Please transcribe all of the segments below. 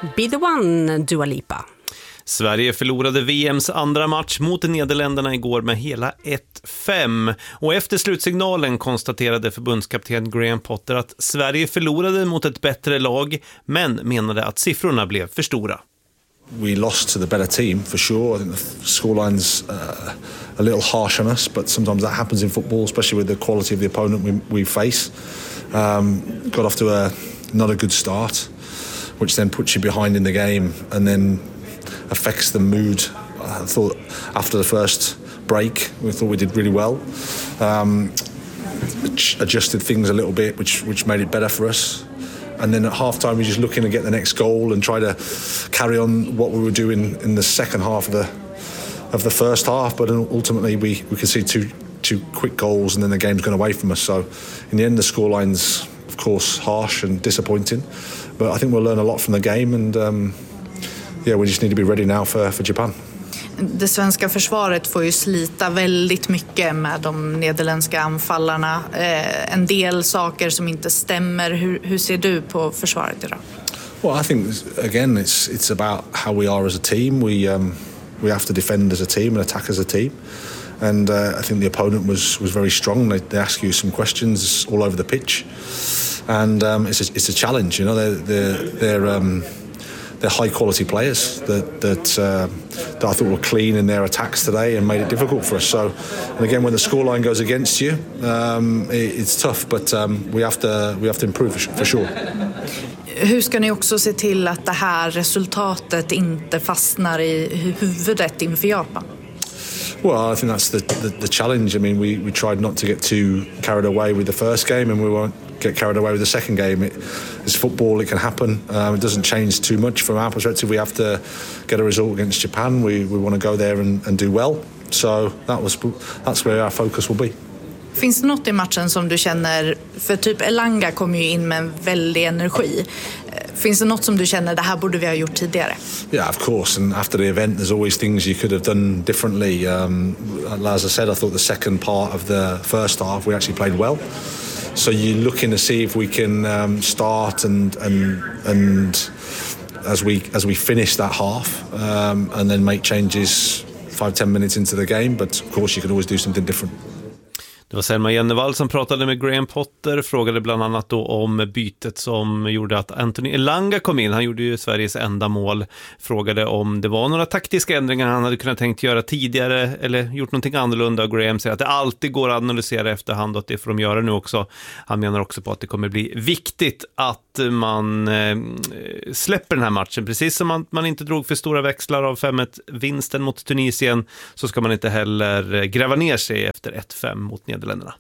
Be the one, Dua Lipa. Sverige förlorade VMs andra match mot Nederländerna igår med hela 1-5. Och efter slutsignalen konstaterade förbundskapten Graham Potter att Sverige förlorade mot ett bättre lag, men menade att siffrorna blev för stora. We lost to the better team for sure. I think the scoreline's a little harsh on us, but sometimes that happens in football, especially with the quality of the opponent we face. Got off to not a good start, which then puts you behind in the game and then affects the mood. I thought after the first break, we thought we did really well. Adjusted things a little bit, which made it better for us. And then at half-time, we're just looking to get the next goal and try to carry on what we were doing in the second half of the first half. But ultimately, we could see two quick goals and then the game's gone away from us. So in the end, the scoreline's, of course, harsh and disappointing. But I think we'll learn a lot from the game and, we just need to be ready now for Japan. Det svenska försvaret får ju slita väldigt mycket med de nederländska anfallarna. En del saker som inte stämmer. Hur ser du på försvaret idag? Well, I think again it's about how we are as a team. We have to defend as a team and attack as a team. And I think the opponent was very strong. They ask you some questions all over the pitch, and it's a challenge. You know, they're high quality players that I thought were clean in their attacks today and made it difficult for us. So, and again, when the scoreline goes against you, it's tough. But we have to improve for sure. Hur ska ni också se till att det här resultatet inte fastnar i huvudet inför Japan? Well, I think that's the challenge. I mean, we tried not to get too carried away with the first game, and we won't get carried away with the second game. It's football; it can happen. It doesn't change too much from our perspective. We have to get a result against Japan. We want to go there and do well. So that's where our focus will be. Finns det något i matchen som du känner, för typ Elanga kom ju in med en väldig energi. Finns det något som du känner, det här borde vi ha gjort tidigare? Yeah, of course. And after the event, there's always things you could have done differently. As I said, I thought the second part of the first half, we actually played well. So you're looking to see if we can start and as we finish that half and then make changes 5-10 minutes into the game. But of course, you can always do something different. Det var Selma Jennevall som pratade med Graham Potter, frågade bland annat då om bytet som gjorde att Anthony Elanga kom in. Han gjorde ju Sveriges enda mål. Frågade om det var några taktiska ändringar han hade kunnat tänkt göra tidigare eller gjort någonting annorlunda. Graham säger att det alltid går att analysera efterhand och att det får de göra nu också. Han menar också på att det kommer bli viktigt att man släpper den här matchen. Precis som att man inte drog för stora växlar av 5-1-vinsten mot Tunisien, så ska man inte heller gräva ner sig efter 1-5 mot Nederländerna.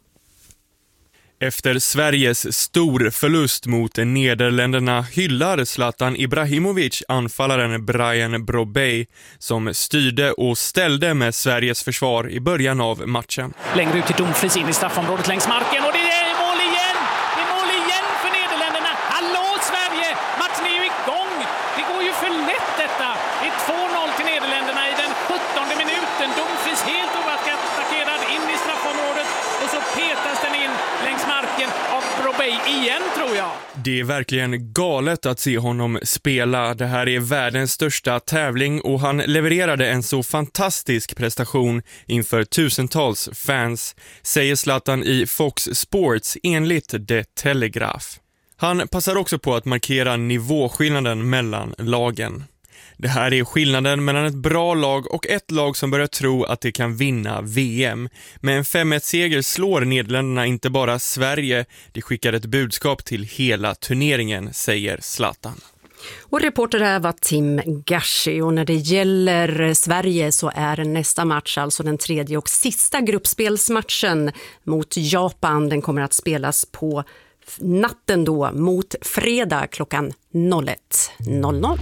Efter Sveriges stor förlust mot Nederländerna hyllar Zlatan Ibrahimovic anfallaren Brian Brobbey som styrde och ställde med Sveriges försvar i början av matchen. Längre ut till Dumfries in i straffområdet längs marken och det är mål igen! Det är mål igen för Nederländerna! Hallå Sverige! Matchen är ju igång! Det går ju för lätt detta! Det är 2-0 till Nederländerna i den 17:e minuten. Dumfries helt oattackerad in i straffområdet och så petas den in längs marken av Brobbey igen, tror jag. Det är verkligen galet att se honom spela. Det här är världens största tävling och han levererade en så fantastisk prestation inför tusentals fans, säger Zlatan i Fox Sports enligt The Telegraph. Han passar också på att markera nivåskillnaden mellan lagen. Det här är skillnaden mellan ett bra lag och ett lag som börjar tro att det kan vinna VM. Med en 5-1-seger slår Nederländerna inte bara Sverige, det skickar ett budskap till hela turneringen, säger Zlatan. Och reporter här var Tim Gashi, och när det gäller Sverige så är nästa match alltså den tredje och sista gruppspelsmatchen mot Japan. Den kommer att spelas på natten då mot fredag klockan 01:00.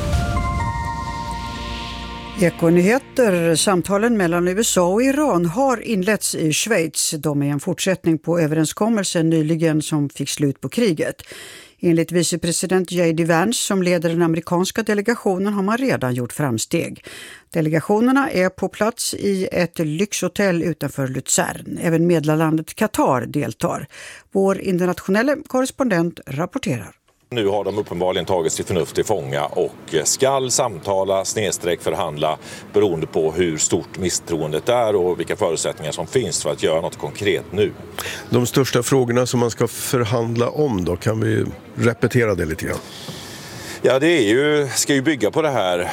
Ekonyheter. Samtalen mellan USA och Iran har inletts i Schweiz. De är en fortsättning på överenskommelsen nyligen som fick slut på kriget. Enligt vicepresident J.D. Vance som leder den amerikanska delegationen har man redan gjort framsteg. Delegationerna är på plats i ett lyxhotell utanför Luzern. Även medlarlandet Qatar deltar. Vår internationella korrespondent rapporterar. Nu har de uppenbarligen tagit sitt förnuft till fånga och skall samtala, förhandla beroende på hur stort misstroendet är och vilka förutsättningar som finns för att göra något konkret nu. De största frågorna som man ska förhandla om då, kan vi repetera det lite grann? Ja, det ska ju bygga på den här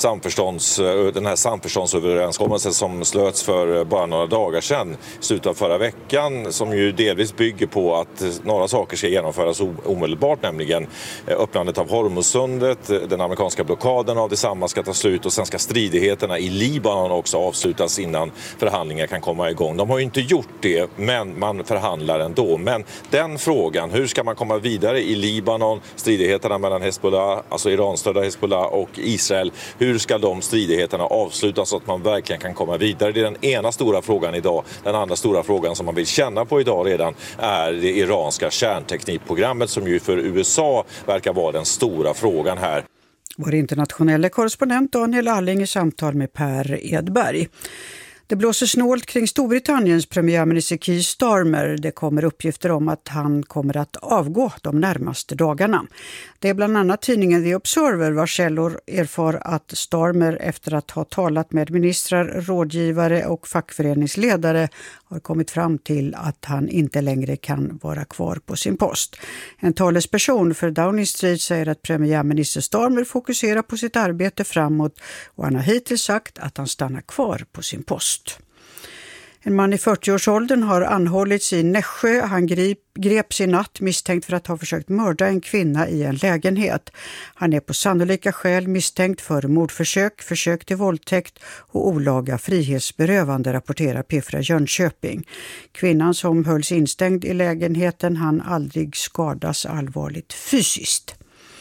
samförståndsöverenskommelsen som slöts för bara några dagar sedan, slutet av förra veckan, som ju delvis bygger på att några saker ska genomföras omedelbart, nämligen öppnandet av Hormuzsundet, den amerikanska blockaden av detsamma ska ta slut och sen ska stridigheterna i Libanon också avslutas innan förhandlingar kan komma igång. De har ju inte gjort det, men man förhandlar ändå. Men den frågan, hur ska man komma vidare i Libanon, stridigheterna mellan Hezbollah, alltså Iran-stödda Hezbollah och Israel, hur ska de stridigheterna avslutas så att man verkligen kan komma vidare? Det är den ena stora frågan idag. Den andra stora frågan som man vill känna på idag redan är det iranska kärnteknikprogrammet som ju för USA verkar vara den stora frågan här. Vår internationella korrespondent Daniel Alling i samtal med Per Edberg. Det blåser snålt kring Storbritanniens premiärminister Keir Starmer. Det kommer uppgifter om att han kommer att avgå de närmaste dagarna. Det är bland annat tidningen The Observer vars källor erfar att Starmer efter att ha talat med ministrar, rådgivare och fackföreningsledare har kommit fram till att han inte längre kan vara kvar på sin post. En talesperson för Downing Street säger att premiärminister Starmer fokuserar på sitt arbete framåt och han har hittills sagt att han stannar kvar på sin post. En man i 40-årsåldern har anhållits i Nässjö. Han greps i natt misstänkt för att ha försökt mörda en kvinna i en lägenhet. Han är på sannolika skäl misstänkt för mordförsök, försök till våldtäkt och olaga frihetsberövande, rapporterar P4 Jönköping. Kvinnan som hölls instängd i lägenheten hann aldrig skadas allvarligt fysiskt.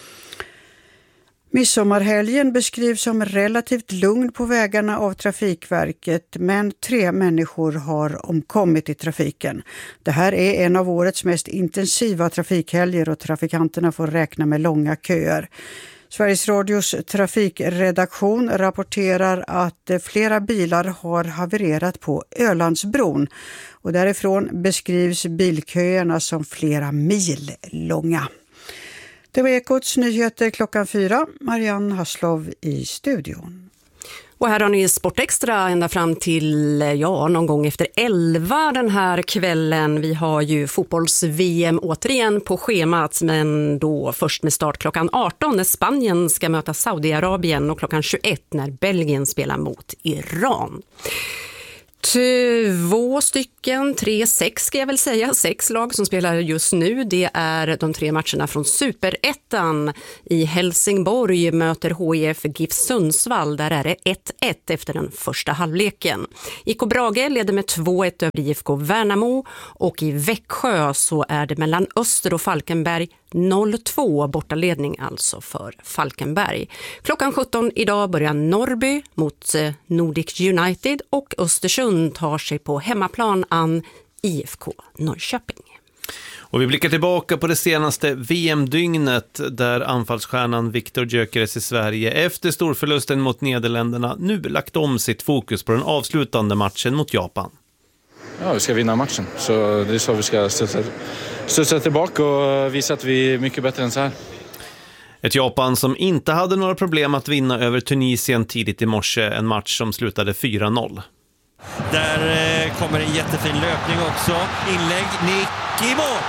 Midsommarhelgen beskrivs som relativt lugn på vägarna av Trafikverket, men 3 människor har omkommit i trafiken. Det här är en av årets mest intensiva trafikhelger och trafikanterna får räkna med långa köer. Sveriges Radios trafikredaktion rapporterar att flera bilar har havererat på Ölandsbron och därifrån beskrivs bilköerna som flera mil långa. Det var Ekots nyheter klockan 4. Marianne Hasslov i studion. Och här har ni Sportextra ända fram till någon gång efter 11 den här kvällen. Vi har ju fotbolls-VM återigen på schemat, men då först med start klockan 18 när Spanien ska möta Saudiarabien och klockan 21 när Belgien spelar mot Iran. 6 ska jag väl säga, 6 lag som spelar just nu. Det är de 3 matcherna från Superettan. I Helsingborg möter HIF GIF Sundsvall. Där är det 1-1 efter den första halvleken. IK Brage leder med 2-1 över IFK Värnamo och i Växjö så är det mellan Öster och Falkenberg 0-2 bortaledning alltså för Falkenberg. Klockan 17 idag börjar Norrby mot Nordic United och Östersund tar sig på hemmaplan an IFK Norrköping. Och vi blickar tillbaka på det senaste VM-dygnet där anfallsstjärnan Viktor Gyökeres i Sverige efter storförlusten mot Nederländerna nu lagt om sitt fokus på den avslutande matchen mot Japan. Ja, vi ska vinna matchen, så det är så vi ska studsa tillbaka och visa att vi är mycket bättre än så här. Ett Japan som inte hade några problem att vinna över Tunisien tidigt i morse, en match som slutade 4-0. Där kommer en jättefin löpning också, inlägg, nick i mål!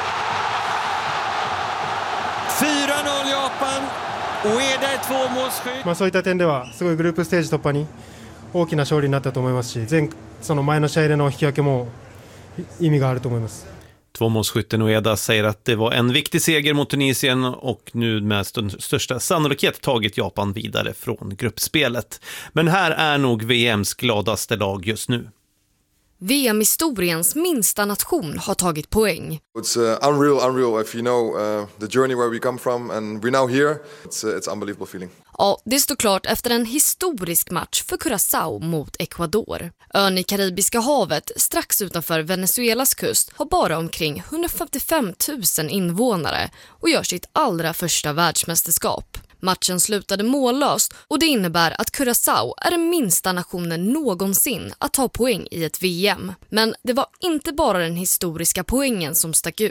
4-0 Japan, Ueda är 2-målsskytt. そういった点ではすごいグループステージ突破に大きな勝利になったと思いますし、その前の試合での引き分けも意味があると思います。 Tvåmålsskytten Ueda säger att det var en viktig seger mot Tunisien och nu med största sannolikhet tagit Japan vidare från gruppspelet. Men här är nog VMs gladaste lag just nu. VM-historiens minsta nation har tagit poäng. It's unreal if you know the journey where we come from and we're now here. It's unbelievable feeling. Ja, det står klart efter en historisk match för Curaçao mot Ecuador. Ön i Karibiska havet, strax utanför Venezuelas kust, har bara omkring 155 000 invånare och gör sitt allra första världsmästerskap. Matchen slutade mållöst och det innebär att Curaçao är den minsta nationen någonsin att ta poäng i ett VM. Men det var inte bara den historiska poängen som stack ut.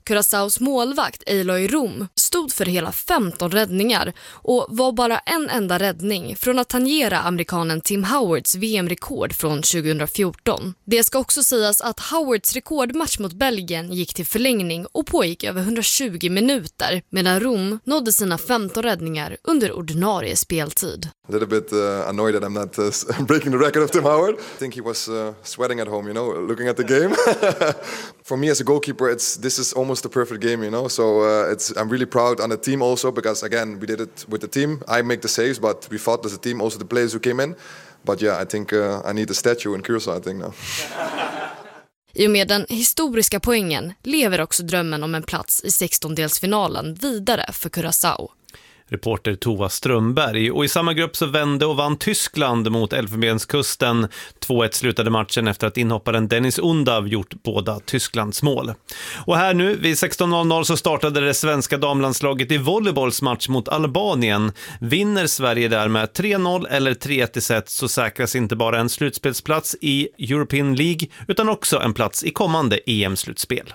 Curaçaos målvakt Eloy Rom stod för hela 15 räddningar och var bara en enda räddning från att tangera amerikanen Tim Howards VM-rekord från 2014. Det ska också sägas att Howards rekordmatch mot Belgien gick till förlängning och pågick över 120 minuter, medan Rom nådde sina 15 räddningar under ordinarie speltid. A little bit annoyed that I'm not breaking the record of Tim Howard. I think he was sweating at home, looking at the game. For me as a goalkeeper, this is almost a perfect game, So I'm really proud on the team also because again we did it with the team. I make the saves, but we fought as a team, also the players who came in. But yeah, I think I need a statue in Curaçao, I think now. I och med den historiska poängen lever också drömmen om en plats i 16-delsfinalen vidare för Curaçao. Reporter Tova Strömberg. Och i samma grupp så vände och vann Tyskland mot Elfenbenskusten. 2-1 slutade matchen efter att inhopparen Dennis Undav gjort båda Tysklands mål. Och här nu vid 16.00 så startade det svenska damlandslaget i volleybollsmatch mot Albanien. Vinner Sverige där med 3-0 eller 3-1 i set så säkras inte bara en slutspelsplats i European League utan också en plats i kommande EM-slutspel.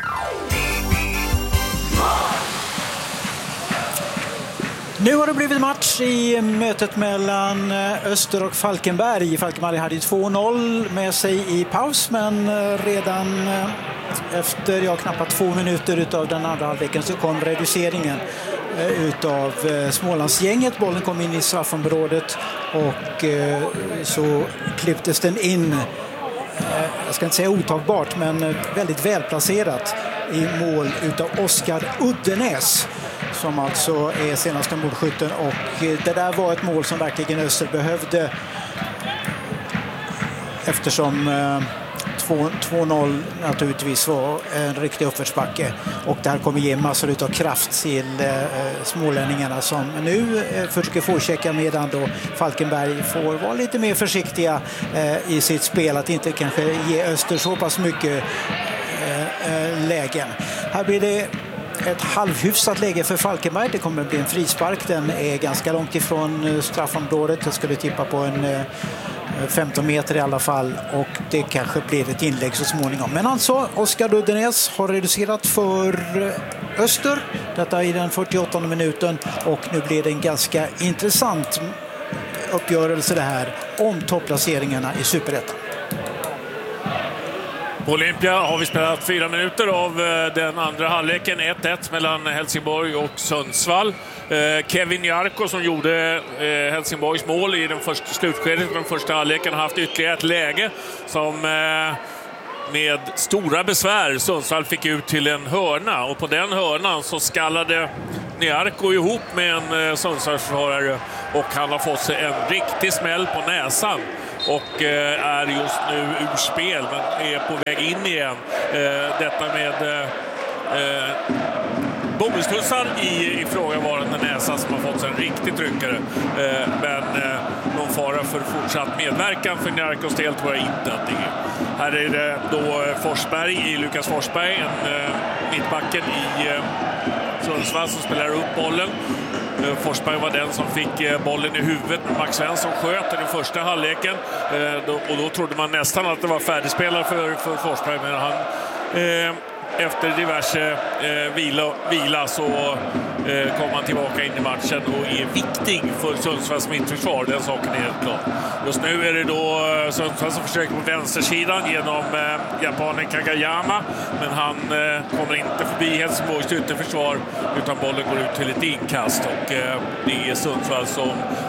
Nu har det blivit match i mötet mellan Öster och Falkenberg. Falkenberg hade 2-0 med sig i paus, men redan efter knappt 2 minuter utav den andra halvleken så kom reduceringen utav Smålandsgänget. Bollen kom in i straffområdet och så klipptes den in, jag ska inte säga otagbart, men väldigt välplacerat i mål utav Oskar Uddenäs, som alltså är senaste målskytten, och det där var ett mål som verkligen Öster behövde eftersom 2-0 naturligtvis var en riktig uppförsbacke, och det här kommer ge massor utav kraft till smålänningarna som nu försöker fortsätta, medan då Falkenberg får vara lite mer försiktiga i sitt spel, att inte kanske ge Öster så pass mycket lägen. Här blir det ett halvhyfsat läge för Falkenberg. Det kommer att bli en frispark. Den är ganska långt ifrån straffområdet. Jag skulle tippa på en 15 meter i alla fall, och det kanske blir ett inlägg så småningom. Men alltså, Oskar Uddenäs har reducerat för Öster. Detta i den 48:e minuten, och nu blir det en ganska intressant uppgörelse det här om topplaceringarna i Superettan. På Olympia har vi spelat 4 minuter av den andra halvleken. 1-1 mellan Helsingborg och Sundsvall. Kevin Jarko, som gjorde Helsingborgs mål i den första slutskedet av den första halvleken, har haft ytterligare ett läge som med stora besvär Sundsvall fick ut till en hörna. Och på den hörnan så skallade Jarko ihop med en Sundsvallsförare, och han har fått sig en riktig smäll på näsan. Och är just nu ur spel, men är på väg in igen. Detta med bomullstussar i ifrågavarande näsa som har fått sig en riktig tryckare. Men någon fara för fortsatt medverkan för Njarkos del tror jag inte att det är. Här är det då Lukas Forsberg, en mittbacken i Sundsvall, som spelar upp bollen. Forsberg var den som fick bollen i huvudet, men Max Svensson sköt i den första halvleken, och då trodde man nästan att det var färdigspelare för Forsberg, men han efter diverse vila så kom han tillbaka in i matchen och är viktig för Sundsvalls mittförsvar. Den saken är helt klar. Just nu är det då Sundsvall som försöker på vänstersidan genom japanen Kagayama, men han kommer inte förbi Helsingborgs ytterförsvar, utan bollen går ut till ett inkast, och det är Sundsvall som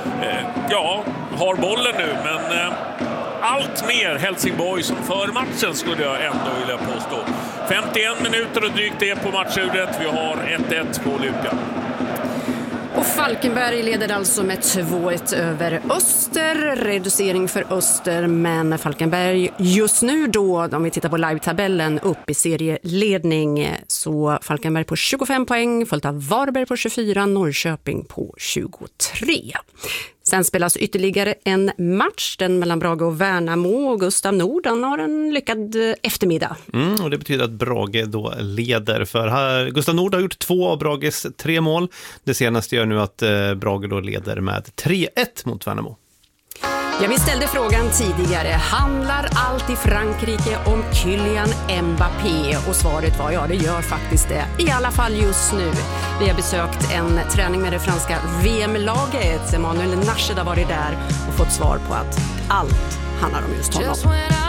har bollen nu, men allt mer Helsingborg som för matchen, skulle jag ändå vilja påstå. 51 minuter och drygt det på matchuret. Vi har 1-1 på Olympia. Och Falkenberg leder alltså med 2-1 över Öster. Reducering för Öster, men Falkenberg just nu då, om vi tittar på live-tabellen, upp i serieledning. Så Falkenberg på 25 poäng, följt av Varberg på 24, Norrköping på 23. Sen spelas ytterligare en match, den mellan Brage och Värnamo, och Gustav Nord har en lyckad eftermiddag. Och det betyder att Brage då leder, för här, Gustav Nord har gjort 2 av Brages 3 mål. Det senaste gör nu att Brage då leder med 3-1 mot Värnamo. Ja, vi ställde frågan tidigare. Handlar allt i Frankrike om Kylian Mbappé? Och svaret var ja, det gör faktiskt det. I alla fall just nu. Vi har besökt en träning med det franska VM-laget. Emmanuel Nashed har varit där och fått svar på att allt handlar om just honom.